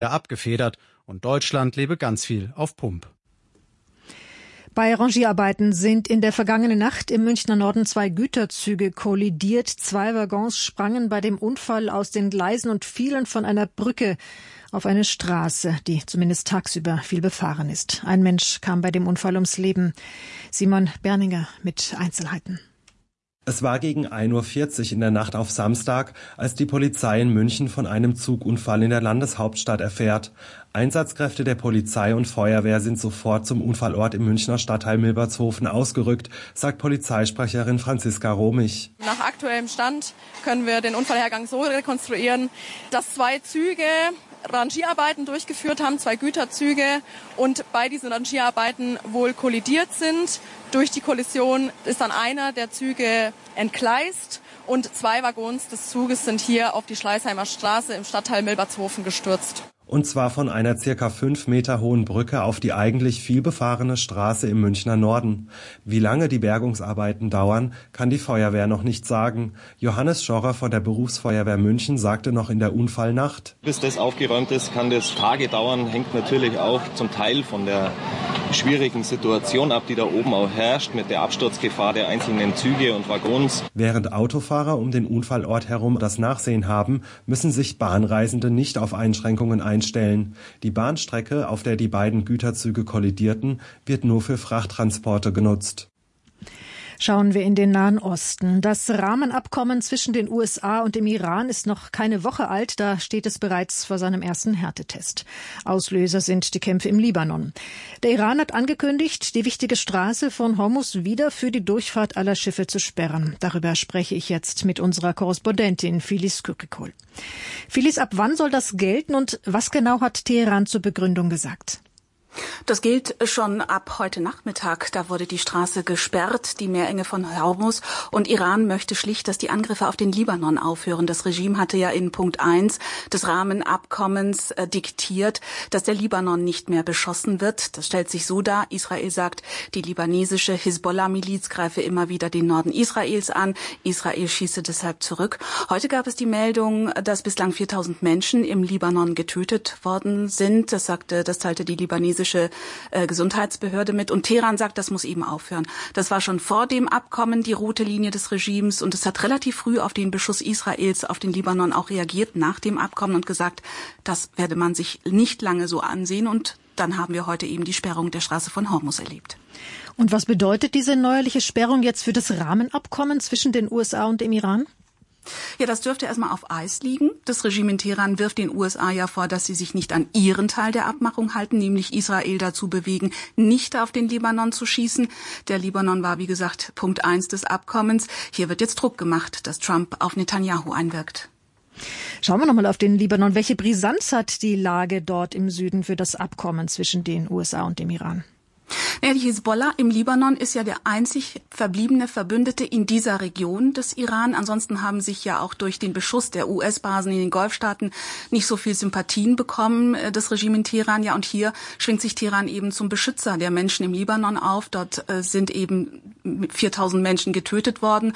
abgefedert und Deutschland lebe ganz viel auf Pump. Bei Rangierarbeiten sind in der vergangenen Nacht im Münchner Norden 2 Güterzüge kollidiert. 2 Waggons sprangen bei dem Unfall aus den Gleisen und fielen von einer Brücke auf eine Straße, die zumindest tagsüber viel befahren ist. Ein Mensch kam bei dem Unfall ums Leben. Simon Berninger mit Einzelheiten. Es war gegen 1:40 Uhr in der Nacht auf Samstag, als die Polizei in München von einem Zugunfall in der Landeshauptstadt erfährt. Einsatzkräfte der Polizei und Feuerwehr sind sofort zum Unfallort im Münchner Stadtteil Milbertshofen ausgerückt, sagt Polizeisprecherin Franziska Romich. Nach aktuellem Stand können wir den Unfallhergang so rekonstruieren, dass 2 Züge Rangierarbeiten durchgeführt haben, 2 Güterzüge, und bei diesen Rangierarbeiten wohl kollidiert sind. Durch die Kollision ist dann einer der Züge entgleist und 2 Waggons des Zuges sind hier auf die Schleißheimer Straße im Stadtteil Milbertshofen gestürzt. Und zwar von einer ca. 5 Meter hohen Brücke auf die eigentlich viel befahrene Straße im Münchner Norden. Wie lange die Bergungsarbeiten dauern, kann die Feuerwehr noch nicht sagen. Johannes Schorrer von der Berufsfeuerwehr München sagte noch in der Unfallnacht: Bis das aufgeräumt ist, kann das Tage dauern. Hängt natürlich auch zum Teil von der schwierigen Situation ab, die da oben auch herrscht, mit der Absturzgefahr der einzelnen Züge und Waggons. Während Autofahrer um den Unfallort herum das Nachsehen haben, müssen sich Bahnreisende nicht auf Einschränkungen einstellen. Die Bahnstrecke, auf der die beiden Güterzüge kollidierten, wird nur für Frachttransporte genutzt. Schauen wir in den Nahen Osten. Das Rahmenabkommen zwischen den USA und dem Iran ist noch keine Woche alt. Da steht es bereits vor seinem ersten Härtetest. Auslöser sind die Kämpfe im Libanon. Der Iran hat angekündigt, die wichtige Straße von Hormuz wieder für die Durchfahrt aller Schiffe zu sperren. Darüber spreche ich jetzt mit unserer Korrespondentin Filiz Kükrikol. Filiz, ab wann soll das gelten und was genau hat Teheran zur Begründung gesagt? Das gilt schon ab heute Nachmittag. Da wurde die Straße gesperrt, die Meerenge von Hormuz. Und Iran möchte schlicht, dass die Angriffe auf den Libanon aufhören. Das Regime hatte ja in Punkt 1 des Rahmenabkommens diktiert, dass der Libanon nicht mehr beschossen wird. Das stellt sich so dar. Israel sagt, die libanesische Hisbollah-Miliz greife immer wieder den Norden Israels an. Israel schieße deshalb zurück. Heute gab es die Meldung, dass bislang 4.000 Menschen im Libanon getötet worden sind. Das teilte die libanesische Gesundheitsbehörde mit. Und Teheran sagt, das muss eben aufhören. Das war schon vor dem Abkommen die rote Linie des Regimes. Und es hat relativ früh auf den Beschuss Israels auf den Libanon auch reagiert nach dem Abkommen und gesagt, das werde man sich nicht lange so ansehen. Und dann haben wir heute eben die Sperrung der Straße von Hormuz erlebt. Und was bedeutet diese neuerliche Sperrung jetzt für das Rahmenabkommen zwischen den USA und dem Iran? Ja, das dürfte erstmal auf Eis liegen. Das Regime in Teheran wirft den USA ja vor, dass sie sich nicht an ihren Teil der Abmachung halten, nämlich Israel dazu bewegen, nicht auf den Libanon zu schießen. Der Libanon war, wie gesagt, Punkt 1 des Abkommens. Hier wird jetzt Druck gemacht, dass Trump auf Netanyahu einwirkt. Schauen wir nochmal auf den Libanon. Welche Brisanz hat die Lage dort im Süden für das Abkommen zwischen den USA und dem Iran? Ja, die Hisbollah im Libanon ist ja der einzig verbliebene Verbündete in dieser Region des Iran. Ansonsten haben sich ja auch durch den Beschuss der US-Basen in den Golfstaaten nicht so viel Sympathien bekommen, das Regime in Teheran. Ja, und hier schwingt sich Teheran eben zum Beschützer der Menschen im Libanon auf. Dort sind eben 4.000 Menschen getötet worden.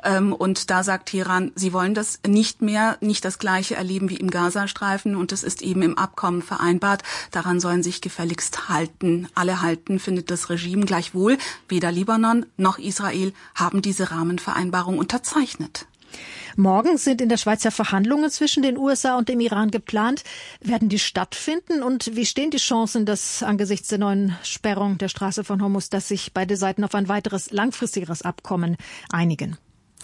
Und da sagt Teheran, sie wollen das nicht mehr, nicht das Gleiche erleben wie im Gazastreifen. Und das ist eben im Abkommen vereinbart. Daran sollen sich gefälligst alle halten, findet das Regime. Gleichwohl weder Libanon noch Israel haben diese Rahmenvereinbarung unterzeichnet. Morgen sind in der Schweiz ja Verhandlungen zwischen den USA und dem Iran geplant. Werden die stattfinden und wie stehen die Chancen, dass angesichts der neuen Sperrung der Straße von Hormuz, dass sich beide Seiten auf ein weiteres langfristigeres Abkommen einigen?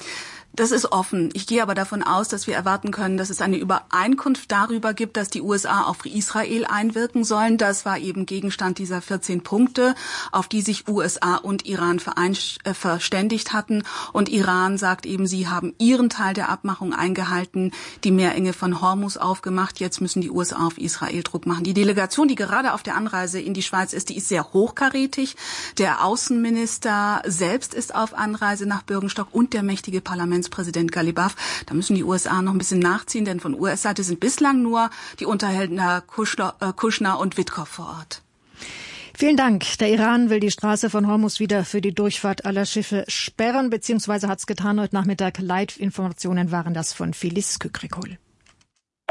Das ist offen. Ich gehe aber davon aus, dass wir erwarten können, dass es eine Übereinkunft darüber gibt, dass die USA auf Israel einwirken sollen. Das war eben Gegenstand dieser 14 Punkte, auf die sich USA und Iran verständigt hatten. Und Iran sagt eben, sie haben ihren Teil der Abmachung eingehalten, die Meerenge von Hormuz aufgemacht. Jetzt müssen die USA auf Israel Druck machen. Die Delegation, die gerade auf der Anreise in die Schweiz ist, die ist sehr hochkarätig. Der Außenminister selbst ist auf Anreise nach Bürgenstock und der mächtige Parlamentspräsident Galibaf. Da müssen die USA noch ein bisschen nachziehen, denn von US-Seite sind bislang nur die Unterhändler Kushner und Witkow vor Ort. Vielen Dank. Der Iran will die Straße von Hormuz wieder für die Durchfahrt aller Schiffe sperren, beziehungsweise hat es getan heute Nachmittag. Live-Informationen waren das von Filiz Kükrikol.